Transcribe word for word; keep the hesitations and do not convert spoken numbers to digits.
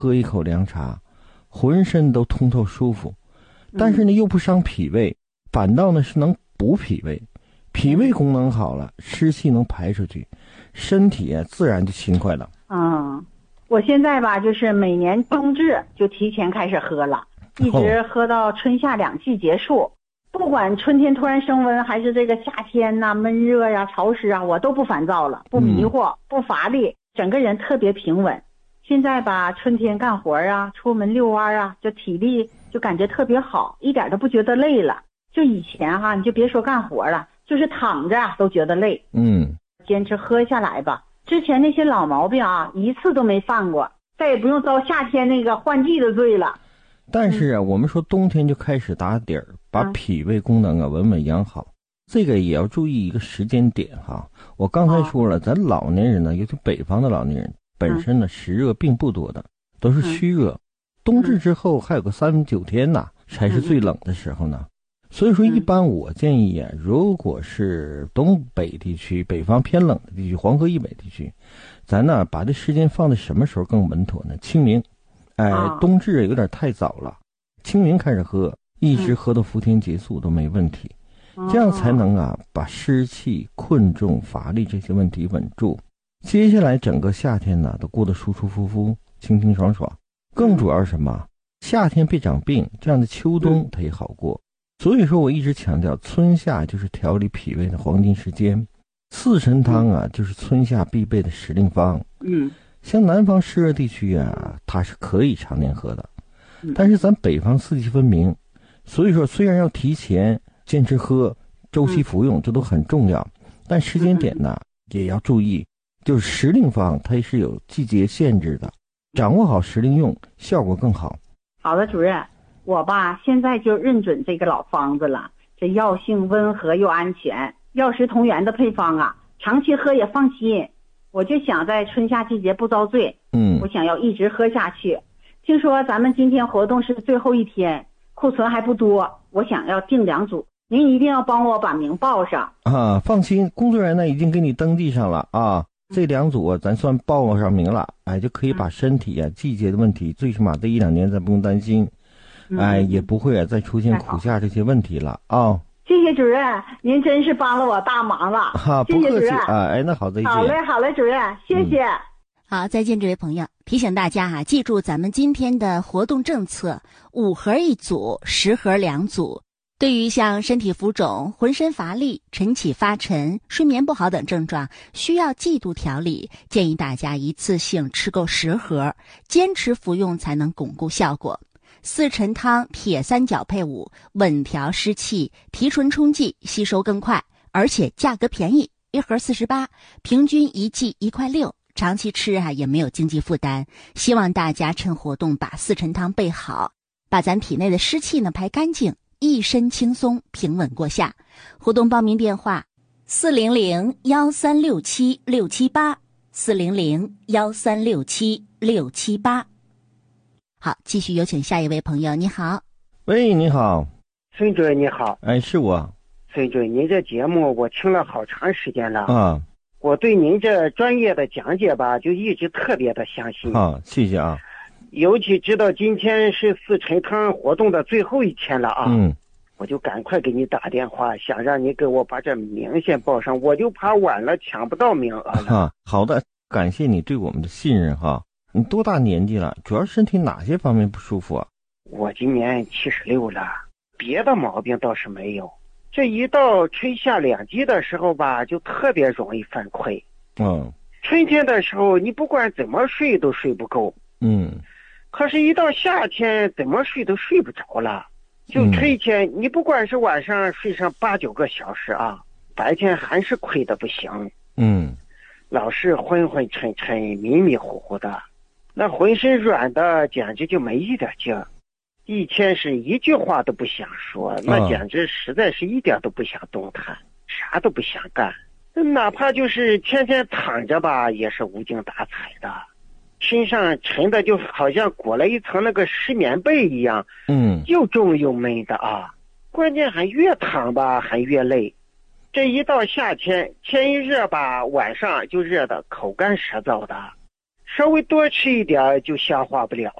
喝一口凉茶，浑身都通透舒服，但是呢又不伤脾胃，反倒呢是能补脾胃，脾胃功能好了，湿气能排出去，身体啊自然就轻快了。 嗯，我现在吧就是每年冬至就提前开始喝了，一直喝到春夏两季结束。哦，不管春天突然升温，还是这个夏天呐、啊、闷热呀、啊、潮湿啊，我都不烦躁了，不迷惑、嗯、不乏力，整个人特别平稳。现在吧春天干活啊，出门遛弯啊，就体力就感觉特别好，一点都不觉得累了。就以前哈，你就别说干活了，就是躺着都觉得累。 嗯， 坚持喝下来吧，之前那些老毛病啊一次都没犯过，再也不用遭夏天那个换季的罪了。 但是啊、嗯、我们说冬天就开始打底儿，把脾胃功能啊稳稳养好，这个也要注意一个时间点哈。我刚才说了，咱老年人呢，尤其北方的老年人本身呢湿热并不多的，都是虚热，冬至之后还有个三九天呐，才是最冷的时候呢。所以说一般我建议啊，如果是东北地区、北方偏冷的地区、黄河以北地区，咱呢把这时间放在什么时候更稳妥呢？清明，哎，冬至有点太早了，清明开始喝，一直喝到伏天结束都没问题，这样才能啊把湿气、困重、乏力这些问题稳住。接下来整个夏天呢都过得舒舒服服、清清爽爽。更主要是什么？夏天别长病，这样的秋冬它也好过。所以说我一直强调，春夏就是调理脾胃的黄金时间，四神汤啊就是春夏必备的时令方。 嗯， 像南方湿热地区啊，它是可以常年喝的，但是咱北方四季分明，所以说虽然要提前坚持喝，周期服用，这都很重要，但时间点呢也要注意，就是时令方它是有季节限制的，掌握好时令用，效果更好。 好的，主任，我吧现在就认准这个老方子了，这药性温和又安全，药食同源的配方啊，长期喝也放心。我就想在春夏季节不遭罪， 嗯， 我想要一直喝下去。听说咱们今天活动是最后一天，库存还不多，我想要订两组，您一定要帮我把名报上啊。放心，工作人员呢已经给你登记上了啊，这两组啊咱算报上名了，哎，就可以把身体啊、季节的问题，最起码这一两年咱不用担心，哎，也不会啊再出现苦夏这些问题了啊。 谢谢主任，您真是帮了我大忙了。 哈，不客气啊。哎，那好，再见。 好嘞，好嘞，主任，谢谢。嗯、 好，再见，这位朋友。提醒大家啊，记住咱们今天的活动政策：五盒一组，十盒两组。对于像身体浮肿、浑身乏力、晨起发沉、睡眠不好等症状，需要季度调理，建议大家一次性吃够十盒，坚持服用才能巩固效果。四陈汤铁三角配伍，稳调湿气，提纯冲剂，吸收更快，而且价格便宜，一盒四十八，平均一剂一块六，长期吃啊也没有经济负担。希望大家趁活动把四陈汤备好，把咱体内的湿气呢排干净，一身轻松，平稳过夏。活动报名电话：四零零幺三六七六七八，四零零幺三六七六七八。好，继续有请下一位朋友。你好。 喂，你好。 孙主任你好。 哎，是我。 孙主任，您这节目我听了好长时间了啊， 我对您这专业的讲解吧，就一直特别的相信啊，谢谢啊。 尤其知道今天是四陈汤活动的最后一天了啊， 嗯， 我就赶快给你打电话，想让你给我把这名先报上，我就怕晚了抢不到名额了。 啊，好的，感谢你对我们的信任哈。你多大年纪了？主要身体哪些方面不舒服啊？ 我今年七十六了，别的毛病倒是没有。这一到春夏两季的时候吧，就特别容易犯困。 嗯， 春天的时候，你不管怎么睡都睡不够。 嗯， 可是，一到夏天，怎么睡都睡不着了。就春天，嗯、你不管是晚上睡上八九个小时啊，白天还是困得不行。 嗯， 老是昏昏沉沉、迷迷糊糊的。那浑身软的简直就没一点劲儿，一天是一句话都不想说，那简直实在是一点都不想动弹，啥都不想干，哪怕就是天天躺着吧，也是无精打采的，身上沉的就好像裹了一层那个湿棉被一样， 嗯， 又重又闷的啊，关键还越躺吧还越累。这一到夏天，天一热吧，晚上就热得口干舌燥的。 稍微多吃一点就消化不了